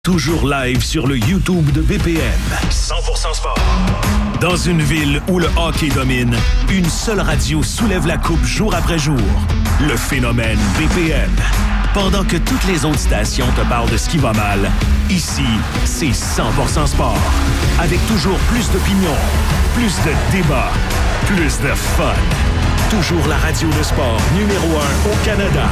Toujours live sur le YouTube de BPM. 100% sport. Dans une ville où le hockey domine, une seule radio soulève la coupe jour après jour. Le phénomène BPM. Pendant que toutes les autres stations te parlent de ce qui va mal, ici, c'est 100% sport. Avec toujours plus d'opinions, plus de débats, plus de fun. Toujours la radio de sport numéro 1 au Canada.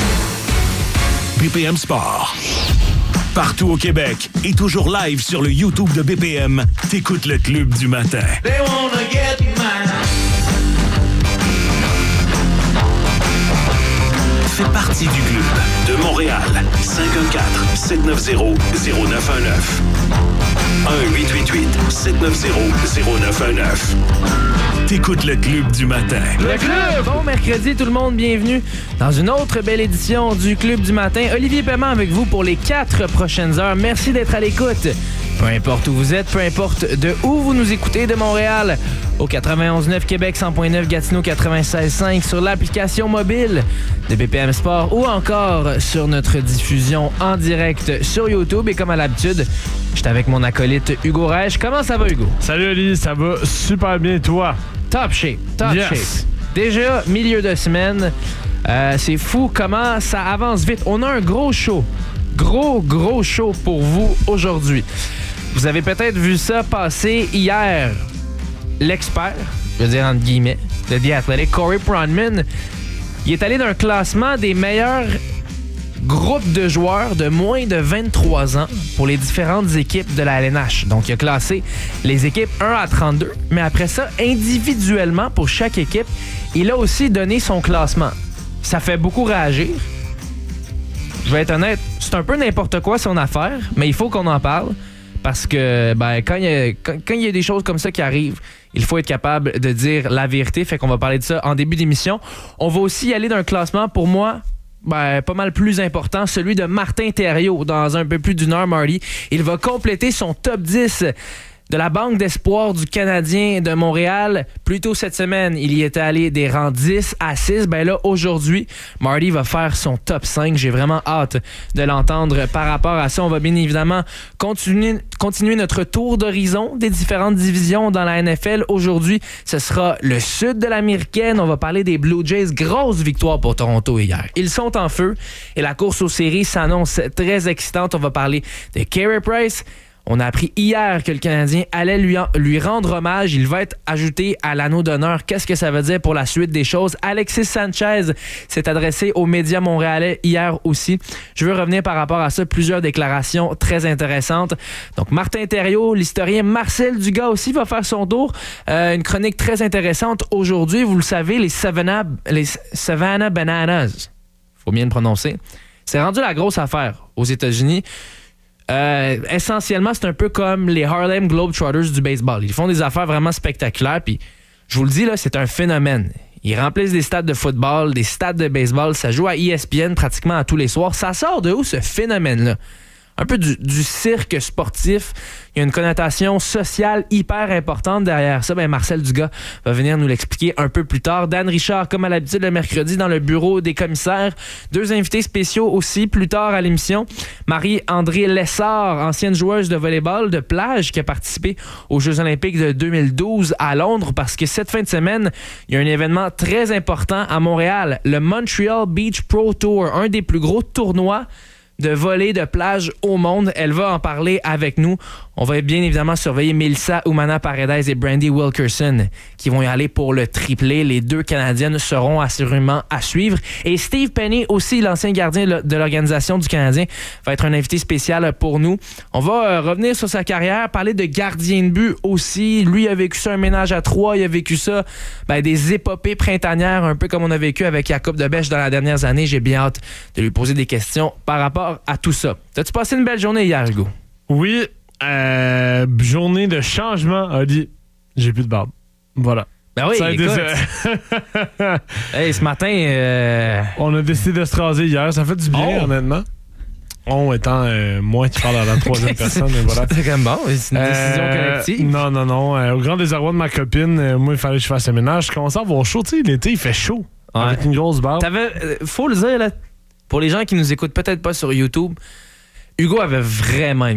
BPM Sport. Partout au Québec et toujours live sur le YouTube de BPM, t'écoutes le Club du matin. They wanna get mine. Fais partie du club de Montréal. 514-790-0919. 1-888-790-0919. T'écoutes le Club du matin. Le Club! Bon mercredi tout le monde, bienvenue dans une autre belle édition du Club du matin. Olivier Paiement avec vous pour les 4 prochaines heures. Merci d'être à l'écoute. Peu importe où vous êtes, peu importe de où vous nous écoutez, de Montréal au 91.9 Québec, 100.9 Gatineau, 96.5 sur l'application mobile de BPM Sport ou encore sur notre diffusion en direct sur YouTube. Et comme à l'habitude, je suis avec mon acolyte Hugo Reich. Comment ça va, Hugo? Salut Oli, ça va super bien, toi? Top shape, top shape. Déjà, milieu de semaine, c'est fou comment ça avance vite. On a un gros show, gros show pour vous aujourd'hui. Vous avez peut-être vu ça passer hier. L'expert, je veux dire entre guillemets, de The Athletic, Corey Pronman, il est allé d'un classement des meilleurs groupes de joueurs de moins de 23 ans pour les différentes équipes de la LNH. Donc, il a classé les équipes 1 à 32, mais après ça, individuellement, pour chaque équipe, il a aussi donné son classement. Ça fait beaucoup réagir. Je vais être honnête, c'est un peu n'importe quoi son affaire, mais il faut qu'on en parle. Parce que quand il y a des choses comme ça qui arrivent, il faut être capable de dire la vérité. Fait qu'on va parler de ça en début d'émission. On va aussi y aller d'un classement, pour moi, pas mal plus important, celui de Martin Thériault. Dans un peu plus d'une heure, Marty, il va compléter son top 10 de la Banque d'espoir du Canadien de Montréal. Plus tôt cette semaine, il y était allé des rangs 10 à 6. Là, aujourd'hui, Marty va faire son top 5. J'ai vraiment hâte de l'entendre par rapport à ça. On va bien évidemment continuer notre tour d'horizon des différentes divisions dans la NFL. Aujourd'hui, ce sera le sud de l'américaine. On va parler des Blue Jays. Grosse victoire pour Toronto hier. Ils sont en feu et la course aux séries s'annonce très excitante. On va parler de Carey Price. On a appris hier que le Canadien allait lui rendre hommage. Il va être ajouté à l'anneau d'honneur. Qu'est-ce que ça veut dire pour la suite des choses? Alexis Sanchez s'est adressé aux médias montréalais hier aussi. Je veux revenir par rapport à ça. Plusieurs déclarations très intéressantes. Donc, Martin Thériault, l'historien Marcel Dugas aussi va faire son tour. Une chronique très intéressante aujourd'hui. Vous le savez, les Savannah Bananas, faut bien le prononcer, c'est rendu la grosse affaire aux États-Unis. Essentiellement, c'est un peu comme les Harlem Globetrotters du baseball. Ils font des affaires vraiment spectaculaires, puis je vous le dis, là, c'est un phénomène. Ils remplissent des stades de football, des stades de baseball, ça joue à ESPN pratiquement à tous les soirs. Ça sort de où, ce phénomène-là? Un peu du cirque sportif. Il y a une connotation sociale hyper importante derrière ça. Marcel Dugas va venir nous l'expliquer un peu plus tard. Dan Richard, comme à l'habitude le mercredi, dans le bureau des commissaires. 2 invités spéciaux aussi plus tard à l'émission. Marie-André Lessard, ancienne joueuse de volleyball de plage qui a participé aux Jeux olympiques de 2012 à Londres, parce que cette fin de semaine, il y a un événement très important à Montréal. Le Montreal Beach Pro Tour, un des plus gros tournois de volley de plage au monde. Elle va en parler avec nous. On va bien évidemment surveiller Melissa Umana Paredes et Brandy Wilkerson qui vont y aller pour le triplé. Les 2 Canadiennes seront assurément à suivre. Et Steve Penny aussi, l'ancien gardien de l'organisation du Canadien, va être un invité spécial pour nous. On va revenir sur sa carrière, parler de gardien de but aussi. Lui, il a vécu ça, un ménage à 3. Il a vécu ça, des épopées printanières, un peu comme on a vécu avec Jacob Debèche dans les dernières années. J'ai bien hâte de lui poser des questions par rapport à tout ça. T'as-tu passé une belle journée hier, Hugo? Oui, journée de changement, Oli. J'ai plus de barbe. Voilà. Ben oui, écoute. Hey, ce matin... On a décidé de se raser hier. Ça fait du bien, honnêtement. On étant moi qui parle à la 3e personne. Voilà. C'est quand même bon. C'est une décision collective. Non. Au grand désarroi de ma copine, moi, il fallait que je fasse le ménage. Je commençais à avoir chaud. Tu sais, l'été, il fait chaud. Ouais. Avec une grosse barbe. Faut le dire, là, pour les gens qui nous écoutent peut-être pas sur YouTube, Hugo avait vraiment